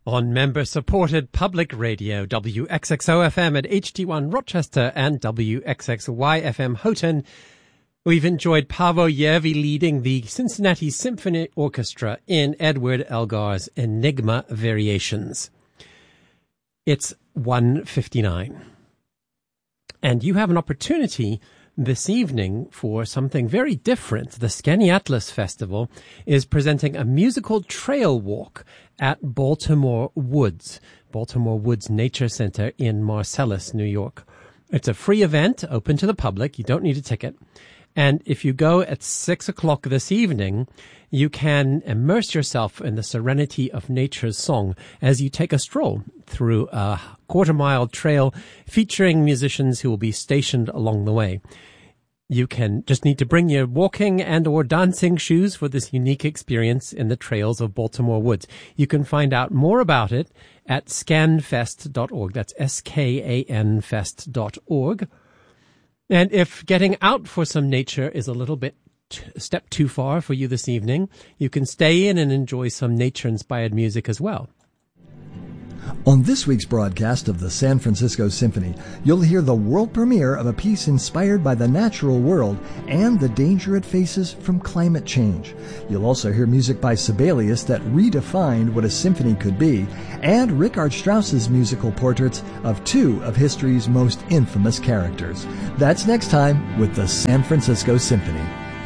On member-supported public radio, WXXO-FM at HD1 Rochester and WXXY-FM Houghton, we've enjoyed Paavo Järvi leading the Cincinnati Symphony Orchestra in Edward Elgar's Enigma Variations. It's 1:59. And you have an opportunity this evening for something very different. The Skaneateles Festival is presenting a musical trail walk at Baltimore Woods Nature Center in Marcellus, New York. It's a free event, open to the public. You don't need a ticket. And if you go at 6 o'clock this evening, you can immerse yourself in the serenity of nature's song as you take a stroll through a quarter-mile trail featuring musicians who will be stationed along the way. You can just need to bring your walking and or dancing shoes for this unique experience in the trails of Baltimore Woods. You can find out more about it at scanfest.org. That's SKANfest.org. And if getting out for some nature is a little bit a step too far for you this evening, you can stay in and enjoy some nature-inspired music as well. On this week's broadcast of the San Francisco Symphony, you'll hear the world premiere of a piece inspired by the natural world and the danger it faces from climate change. You'll also hear music by Sibelius that redefined what a symphony could be, and Richard Strauss's musical portraits of two of history's most infamous characters. That's next time with the San Francisco Symphony.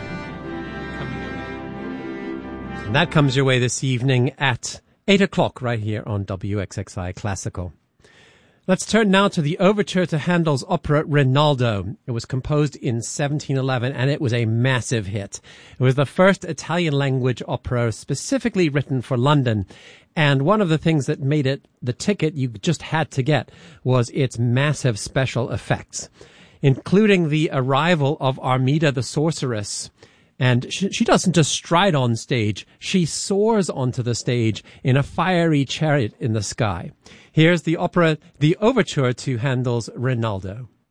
And that comes your way this evening at 8 o'clock right here on WXXI Classical. Let's turn now to the overture to Handel's opera Rinaldo. It was composed in 1711 and it was a massive hit. It was the first Italian-language opera specifically written for London. And one of the things that made it the ticket you just had to get was its massive special effects, including the arrival of Armida the Sorceress. And she doesn't just stride on stage, she soars onto the stage in a fiery chariot in the sky. Here's the opera, the overture to Handel's Rinaldo.